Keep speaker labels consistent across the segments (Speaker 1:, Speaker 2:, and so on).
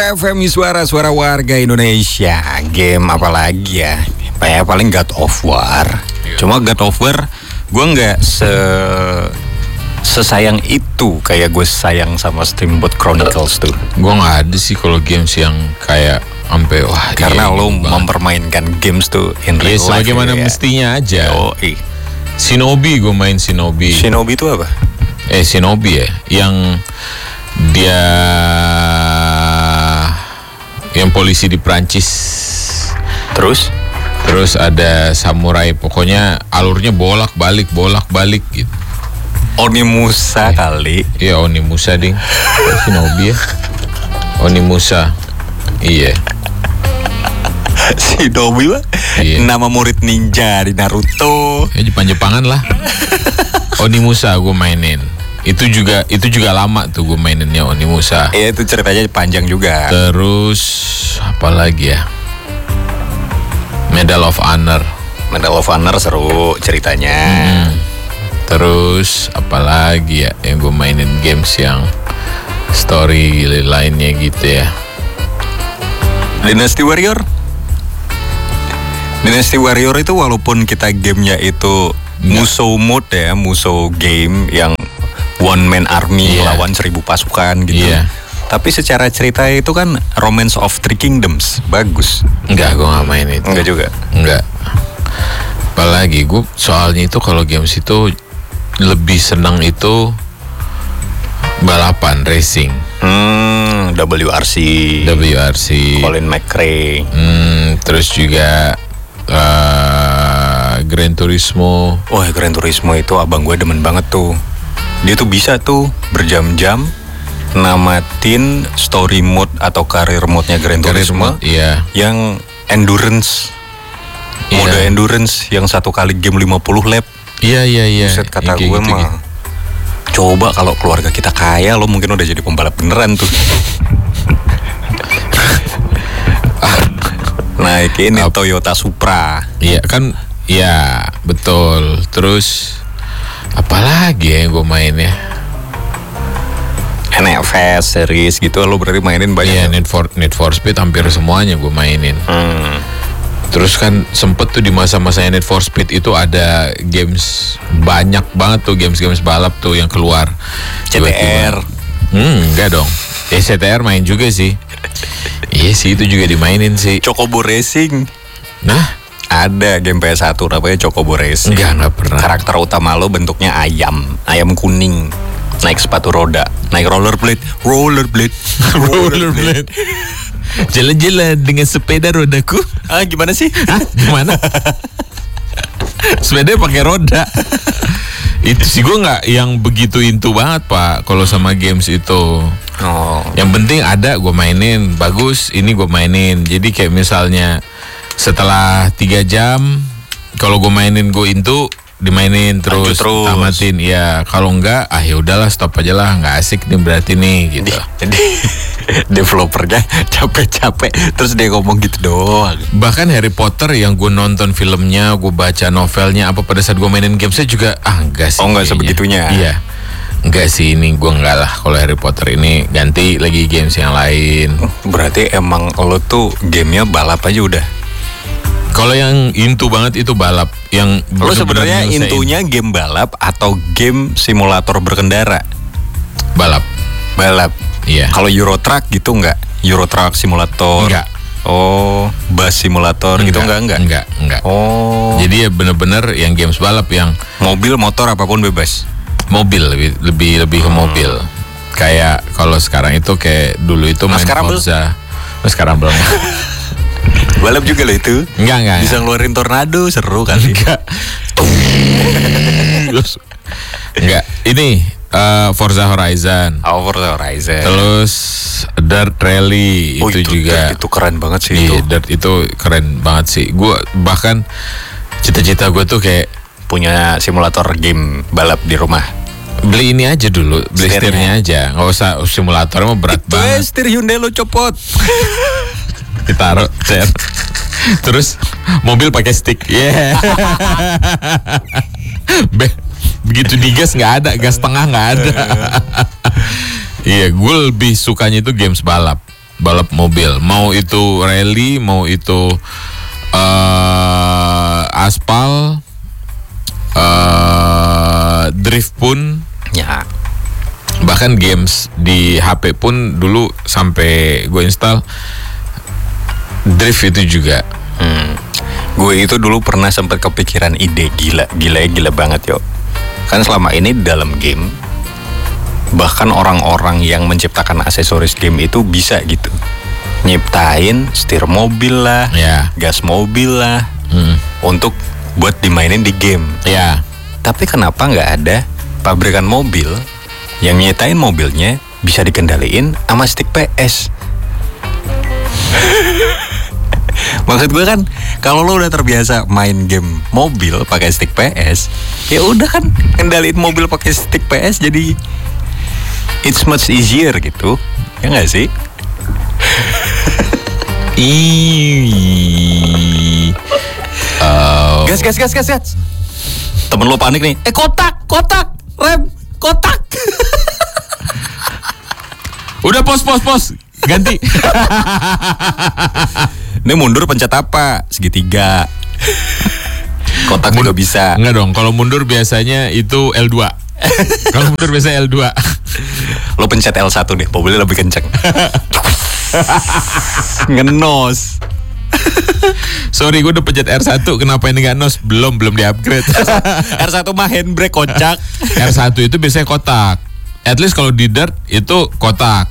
Speaker 1: FM suara warga Indonesia. Game apa lagi ya? Paling God of War. Cuma God of War gue nggak sesayang itu kayak gue sayang sama Steamboat Chronicles tuh.
Speaker 2: Gue nggak ada sih kalau games yang kayak sampai wah.
Speaker 1: Karena lo mempermainkan games tuh in real life.
Speaker 2: Sebagaimana mestinya aja. Shinobi, gue main Shinobi.
Speaker 1: Shinobi itu apa?
Speaker 2: Shinobi ya, yang dia yang polisi di Prancis. Terus ada samurai, pokoknya alurnya bolak-balik gitu.
Speaker 1: Onimusa kali.
Speaker 2: Iya, Onimusa ding. Shinobi ya. Onimusa. Iya.
Speaker 1: Shinobi mah iya. Nama murid ninja di Naruto.
Speaker 2: Ya Jepang-Jepangan lah. Onimusa gue mainin. Itu juga lama tuh gue maininnya Onimusa.
Speaker 1: Iya, itu ceritanya panjang juga.
Speaker 2: Terus apa lagi ya? Medal of Honor seru ceritanya. Terus apa lagi ya yang gue mainin games yang story lainnya gitu ya?
Speaker 1: Dynasty Warrior itu walaupun kita gamenya itu Musou mode ya, Musou game yang one man army lawan 1000 pasukan gitu. Tapi secara cerita itu kan Romance of Three Kingdoms, bagus.
Speaker 2: Enggak, gue gak main itu.
Speaker 1: Enggak juga?
Speaker 2: Enggak. Apalagi gue soalnya itu kalau games itu lebih senang itu balapan, racing.
Speaker 1: WRC. Colin McRae.
Speaker 2: Terus juga Gran Turismo.
Speaker 1: Wah, Gran Turismo itu abang gue demen banget tuh. Dia tuh bisa tuh berjam-jam namatin story mode atau career mode-nya Gran Turismo.
Speaker 2: Iya.
Speaker 1: Yang endurance. Mode endurance yang satu kali game 50 lap.
Speaker 2: Iya.
Speaker 1: Buset, kata gue
Speaker 2: gitu,
Speaker 1: mah. Coba kalau keluarga kita kaya, lo mungkin udah jadi pembalap beneran tuh. Naik ini Toyota Supra.
Speaker 2: Iya kan, iya betul. Terus apalagi ya gue main ya?
Speaker 1: NFS series gitu lo berarti mainin banyak.
Speaker 2: Iya, Need for Speed hampir semuanya gue mainin. Terus kan sempet tuh di masa-masa Need for Speed itu ada games banyak banget tuh, games balap tuh yang keluar.
Speaker 1: CTR.
Speaker 2: Enggak dong. CTR main juga sih. Iya sih, itu juga dimainin sih.
Speaker 1: Chocobo Racing.
Speaker 2: Nah,
Speaker 1: ada game PS1 namanya Chocobo Racing.
Speaker 2: Enggak pernah.
Speaker 1: Karakter utama lo bentuknya ayam kuning. Naik sepatu roda, naik rollerblade. Jalan-jalan dengan sepeda rodaku. Gimana sih?
Speaker 2: Gimana? Sepeda pakai roda. Itu sih gue nggak yang begitu into banget pak kalau sama games itu. Yang penting ada gue mainin, bagus ini gue mainin. Jadi kayak misalnya setelah 3 jam kalau gue mainin gue into, dimainin terus tamatin. Ya kalau enggak ya udahlah stop aja lah, nggak asik nih berarti nih gitu.
Speaker 1: Jadi developernya capek terus dia ngomong gitu doang.
Speaker 2: Bahkan Harry Potter yang gue nonton filmnya, gue baca novelnya, apa pada saat gue mainin gamesnya juga enggak sih.
Speaker 1: Enggak sebegitunya.
Speaker 2: Iya. Enggak sih, ini gue enggak lah. Kalau Harry Potter ini ganti lagi games yang lain.
Speaker 1: Berarti emang lo tuh gamenya balap aja udah.
Speaker 2: Kalau yang into banget itu balap, yang
Speaker 1: lo sebenarnya intunya game balap atau game simulator berkendara?
Speaker 2: Balap. Iya.
Speaker 1: Kalau Euro Truck gitu enggak? Euro Truck simulator?
Speaker 2: Enggak.
Speaker 1: Oh, bus simulator gitu enggak?
Speaker 2: Enggak.
Speaker 1: Oh.
Speaker 2: Jadi ya bener-bener yang games balap yang
Speaker 1: mobil, motor apapun bebas.
Speaker 2: Mobil lebih ke mobil. Kayak kalau sekarang itu kayak dulu itu main Forza. Sekarang belum.
Speaker 1: Balap juga loh itu.
Speaker 2: Enggak.
Speaker 1: Bisa ngeluarin tornado, seru kali.
Speaker 2: Enggak. Ini Forza Horizon.
Speaker 1: Forza Horizon.
Speaker 2: Terus Dirt Rally itu juga.
Speaker 1: Itu keren banget sih
Speaker 2: itu. Dirt itu keren banget sih. Gue bahkan cita-cita gue tuh kayak
Speaker 1: punya simulator game balap di rumah.
Speaker 2: Beli ini aja dulu, beli setirnya aja. Nggak usah simulator, mah berat banget.
Speaker 1: Setir Hyundai lo copot.
Speaker 2: Ditaruh chair. Terus mobil pakai stick. Begitu digas nggak ada, gas tengah nggak ada. Iya, gue lebih sukanya itu games balap. balap mobil. Mau itu rally, mau itu aspal, drift pun.
Speaker 1: Ya.
Speaker 2: Bahkan games di HP pun dulu sampai gue install drift itu juga.
Speaker 1: Gue itu dulu pernah sempat kepikiran ide gila banget yo. Kan selama ini dalam game, bahkan orang-orang yang menciptakan aksesoris game itu bisa gitu nyiptain setir mobil lah, gas mobil lah, untuk buat dimainin di game. Tapi kenapa nggak ada pabrikan mobil yang nyiptain mobilnya bisa dikendaliin sama stick PS? Maksud gue kan, kalau lo udah terbiasa main game mobil pakai stick PS, ya udah kan kendaliin mobil pakai stick PS, jadi it's much easier gitu, ya nggak sih? Gas. Temen lo panik nih. Kotak, rem, kotak.
Speaker 2: Udah pos. Ganti.
Speaker 1: Ini mundur pencet apa? Segitiga. Kotak juga bisa.
Speaker 2: Enggak dong, kalau mundur biasanya itu L2. Kalau mundur biasanya L2.
Speaker 1: Lo pencet L1 deh, mobilnya lebih kenceng. Ngenos.
Speaker 2: Sorry, gue udah pencet R1, kenapa ini gak nos? Belum di-upgrade.
Speaker 1: R1 mah handbrake, kocak.
Speaker 2: R1 itu biasanya kotak. At least kalau di dirt itu kotak.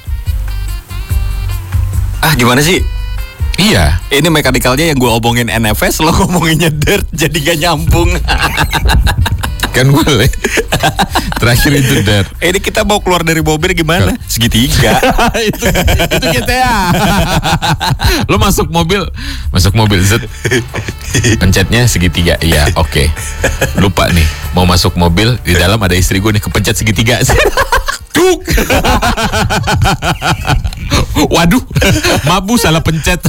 Speaker 1: Gimana sih?
Speaker 2: Iya.
Speaker 1: Ini mekanikalnya yang gue omongin NFS, lo ngomonginnya dirt, jadi gak nyambung.
Speaker 2: Kan boleh. Terakhir itu dirt.
Speaker 1: Ini kita mau keluar dari mobil gimana? Segitiga.
Speaker 2: itu GTA. Lo masuk mobil zet. Pencetnya segitiga. Iya, oke. Lupa nih, mau masuk mobil, di dalam ada istri gue nih, kepencet segitiga. Duk. Waduh, mabu salah pencet.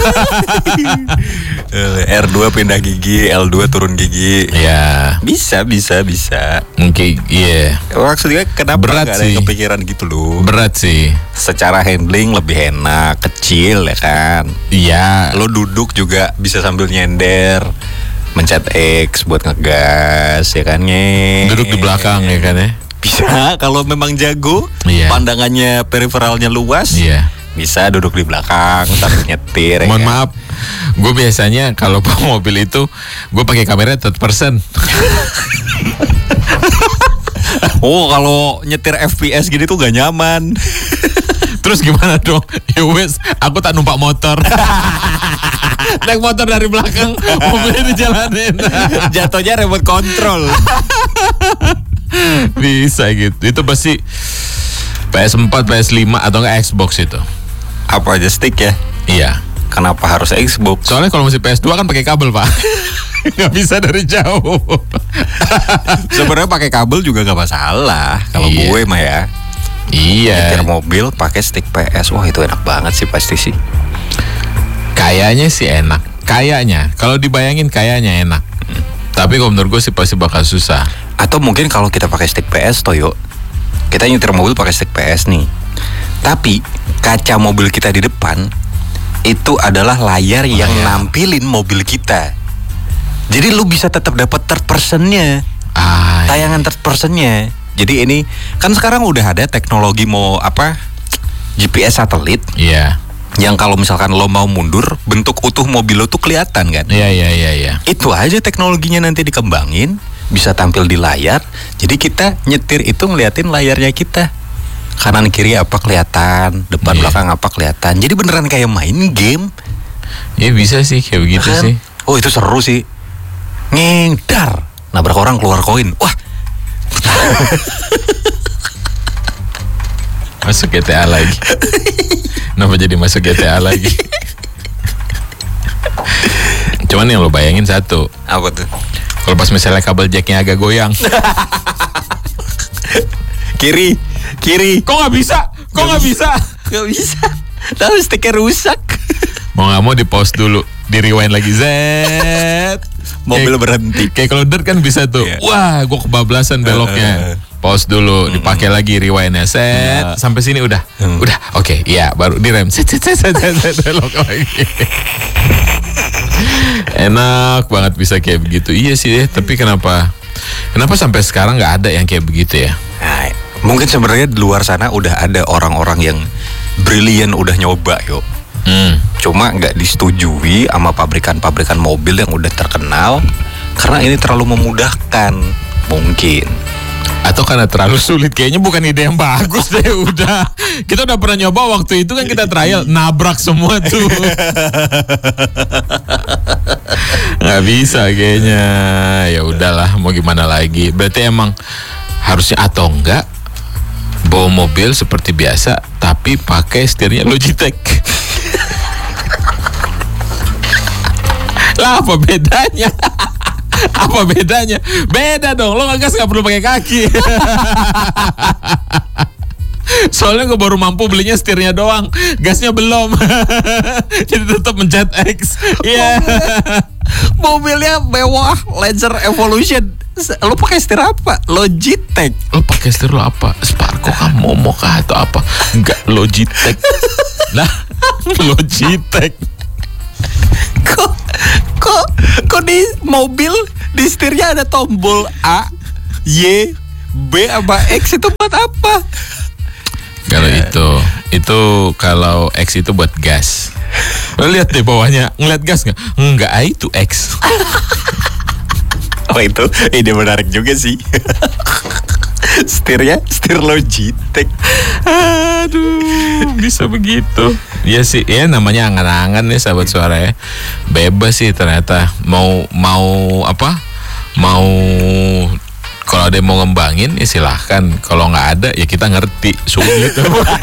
Speaker 1: R2 pindah gigi, L2 turun gigi.
Speaker 2: Ya,
Speaker 1: bisa.
Speaker 2: Oke, iya.
Speaker 1: Maksudnya kenapa
Speaker 2: berat
Speaker 1: gak ada yang kepikiran gitu loh?
Speaker 2: Berat sih.
Speaker 1: Secara handling lebih enak, kecil ya kan.
Speaker 2: Iya.
Speaker 1: Lo duduk juga bisa sambil nyender, mencet X buat ngegas ya kan.
Speaker 2: Duduk di belakang ya kan ya.
Speaker 1: Bisa kalau memang jago, pandangannya periferalnya luas. Bisa duduk di belakang sambil nyetir.
Speaker 2: Mohon maaf, gue biasanya kalau bawa mobil itu gue pakai kamera third person.
Speaker 1: Kalau nyetir FPS gini tuh gak nyaman.
Speaker 2: Terus gimana dong? Ya wes, aku tak numpak motor. Naik motor dari belakang, mobilnya dijalanin.
Speaker 1: Jatuhnya remote control.
Speaker 2: Bisa gitu. Itu pasti PS4, PS5 atau enggak Xbox itu.
Speaker 1: Apa aja stick ya?
Speaker 2: Iya.
Speaker 1: Kenapa harus Xbox?
Speaker 2: Soalnya kalau masih PS2 kan pakai kabel, Pak. Nggak bisa dari jauh.
Speaker 1: Sebenarnya pakai kabel juga gak masalah. Kalau gue mah ya.
Speaker 2: Iya.
Speaker 1: Nyetir mobil pakai stick PS. Wah, itu enak banget sih pasti sih.
Speaker 2: Kayaknya sih enak. Kayaknya. Kalau dibayangin kayaknya enak. Tapi kalau menurut gue sih pasti bakal susah.
Speaker 1: Atau mungkin kalau kita pakai stick PS Toyo, kita nyetir mobil pakai stick PS nih. Tapi kaca mobil kita di depan itu adalah layar yang nampilin mobil kita. Jadi lu bisa tetap dapat third personnya, tayangan third personnya. Jadi ini kan sekarang udah ada teknologi GPS satelit.
Speaker 2: Iya.
Speaker 1: Yang kalau misalkan lo mau mundur, bentuk utuh mobil lo tuh kelihatan kan?
Speaker 2: Iya.
Speaker 1: Itu aja teknologinya nanti dikembangin, bisa tampil di layar. Jadi kita nyetir itu ngeliatin layarnya kita. Kanan kiri apa kelihatan, depan belakang apa kelihatan. Jadi beneran kayak main game.
Speaker 2: Ya bisa sih kayak begitu kan? Sih.
Speaker 1: Oh itu seru sih. Ngedar, nabrak orang keluar koin. Wah.
Speaker 2: Masuk GTA lagi. Kenapa jadi masuk GTA lagi? Cuman yang lo bayangin satu.
Speaker 1: Apa tuh?
Speaker 2: Kalau pas misalnya kabel jacknya agak goyang.
Speaker 1: Kiri.
Speaker 2: Kok nggak bisa?
Speaker 1: Gak bisa. Tahu stiker rusak.
Speaker 2: Mau nggak mau di pause dulu, di rewind lagi. Zet.
Speaker 1: Mobil berhenti.
Speaker 2: Kayak kalau dirt kan bisa tuh. Wah, gue kebablasan beloknya. pause dulu, dipakai lagi rewindnya, set sampai sini udah, oke, ya baru direm, set lock lagi. Enak banget bisa kayak begitu. Iya sih, tapi kenapa sampai sekarang nggak ada yang kayak begitu ya?
Speaker 1: Nah, mungkin sebenarnya di luar sana udah ada orang-orang yang brilian udah nyoba yuk. Cuma nggak disetujui sama pabrikan-pabrikan mobil yang udah terkenal karena ini terlalu memudahkan mungkin.
Speaker 2: Atau karena terlalu sulit. Kayaknya bukan ide yang bagus deh. Kita udah pernah nyoba waktu itu kan, kita trial nabrak semua tuh. Nggak bisa kayaknya. Ya udahlah, mau gimana lagi. Berarti emang harusnya atau enggak bawa mobil seperti biasa tapi pakai setirnya Logitech. Lah apa bedanya? Apa bedanya? Beda dong, lo ngegas gak perlu pakai kaki. Soalnya gue baru mampu belinya setirnya doang, gasnya belum. Jadi tetap mencet X. Iya.
Speaker 1: Mobilnya mewah, Lancer Evolution. Lo pakai setir apa? Logitech.
Speaker 2: Lo pakai setir lo apa? Sparko kah, Momo kah, atau apa? Enggak, Logitech. Lah, Logitech.
Speaker 1: Kok di mobil di setirnya ada tombol A, Y, B sama X, itu buat apa?
Speaker 2: Kalau itu kalau X itu buat gas. Lo lihat deh bawahnya, ngeliat gas nggak? Enggak, itu X.
Speaker 1: Oh itu ide menarik juga sih. Setir Logitech.
Speaker 2: Aduh, bisa begitu. Ya sih, ya namanya angan-angan nih sahabat suara ya. Bebas sih ternyata. Mau apa? Mau kalau ada yang mau ngembangin ya silahkan. Kalau nggak ada ya kita ngerti. Sulit.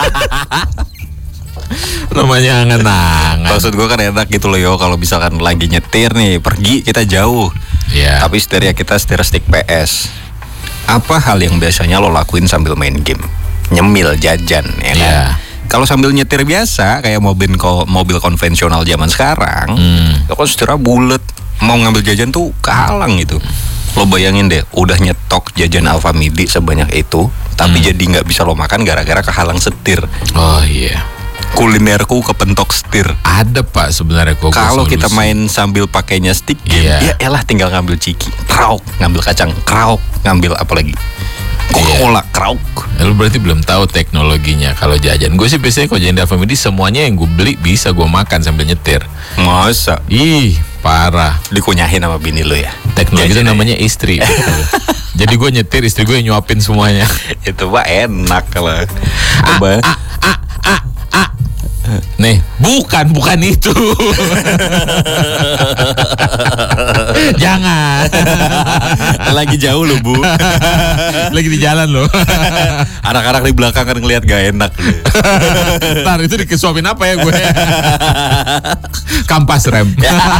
Speaker 2: Namanya angan-angan.
Speaker 1: Maksud gue kan enak gitu loh yo, kalau misalkan lagi nyetir nih, pergi kita jauh.
Speaker 2: Yeah.
Speaker 1: Tapi setirnya kita setir stick PS. Apa hal yang biasanya lo lakuin sambil main game? Nyemil, jajan, ya kan? Yeah. Kalau sambil nyetir biasa kayak mobil konvensional zaman sekarang, ya kan setirnya bulet, mau ngambil jajan tuh kehalang gitu. Lo bayangin deh, udah nyetok jajan Alfamidi sebanyak itu, tapi jadi nggak bisa lo makan gara-gara kehalang setir.
Speaker 2: Oh iya.
Speaker 1: Kulinerku kepentok setir.
Speaker 2: Ada pak sebenarnya kok.
Speaker 1: Kalau kita main sambil pakainya stick game, ya elah tinggal ngambil ciki, krauk, ngambil kacang, krauk, ngambil apa lagi? Coca-Cola, krauk.
Speaker 2: Lu berarti belum tahu teknologinya kalau jajan. Gue sih biasanya kalau jajan di Alfamidi semuanya yang gue beli bisa gue makan sambil nyetir.
Speaker 1: Masa?
Speaker 2: Ih, parah.
Speaker 1: Dikunyahin sama bini lu ya?
Speaker 2: Teknologi itu namanya istri. Jadi gue nyetir, istri gue yang nyuapin semuanya.
Speaker 1: Itu mah enak kalau.
Speaker 2: Nih, bukan itu. Jangan.
Speaker 1: Lagi jauh loh Bu.
Speaker 2: Lagi di jalan loh.
Speaker 1: Anak-anak di belakang kan ngelihat gak enak.
Speaker 2: Ntar itu dikesuapin apa ya gue? Kampas rem.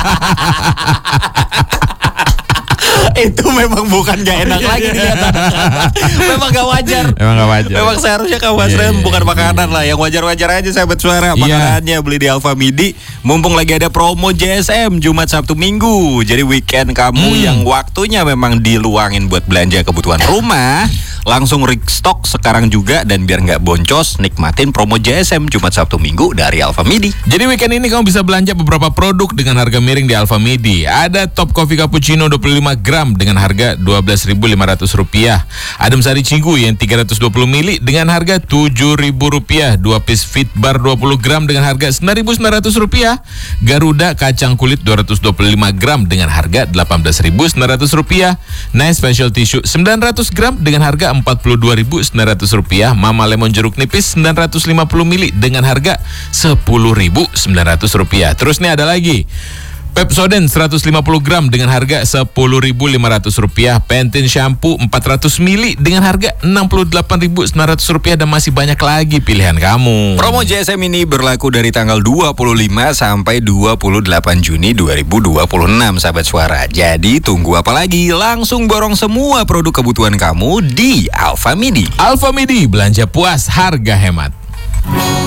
Speaker 1: Itu memang bukan gak enak lagi dilihat anak-anak. Memang gak wajar. Memang seharusnya kampas rem bukan makanan lah. Yang wajar-wajar aja sahabat suara. Makanannya beli di Alfamidi. Mumpung lagi ada promo JSM Jumat, Sabtu, Minggu. Jadi weekend kamu yang waktunya memang diluangin buat belanja kebutuhan rumah, langsung restock sekarang juga. Dan biar gak boncos, nikmatin promo JSM Jumat, Sabtu, Minggu dari Alfamidi.
Speaker 2: Jadi weekend ini kamu bisa belanja beberapa produk dengan harga miring di Alfamidi. Ada Top Coffee Cappuccino 25 gram dengan harga Rp12.500. Adem Sari Cinggu yang 320 ml dengan harga Rp7.000. 2 piece Fit Bar 20 gram dengan harga Rp9.900. Garuda kacang kulit 225 gram dengan harga Rp18.900. Nice Special Tissue 900 gram dengan harga Rp42.900. Mama Lemon jeruk nipis 950 ml dengan harga Rp10.900. Terus nih ada lagi Pepsodent 150 gram dengan harga Rp10.500. Pantene shampoo 400 ml dengan harga Rp68.900. Dan masih banyak lagi pilihan kamu.
Speaker 1: Promo JSM ini berlaku dari tanggal 25 sampai 28 Juni 2026 sahabat suara. Jadi tunggu apa lagi? Langsung borong semua produk kebutuhan kamu di Alfamidi.
Speaker 2: Alfamidi, belanja puas, harga hemat.